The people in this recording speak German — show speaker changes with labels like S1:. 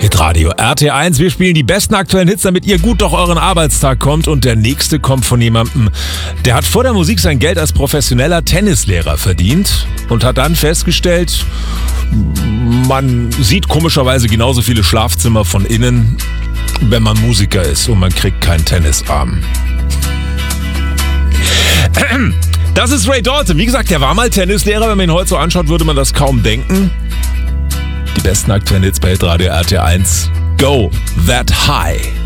S1: Hitradio RT1, wir spielen die besten aktuellen Hits, damit ihr gut durch euren Arbeitstag kommt. Und der nächste kommt von jemandem, der hat vor der Musik sein Geld als professioneller Tennislehrer verdient und hat dann festgestellt, man sieht komischerweise genauso viele Schlafzimmer von innen, wenn man Musiker ist und man kriegt keinen Tennisarm. Das ist Ray Dalton. Wie gesagt, der war mal Tennislehrer. Wenn man ihn heute so anschaut, würde man das kaum denken. Die besten aktuellen Hits bei Hitradio RT1. Go That High.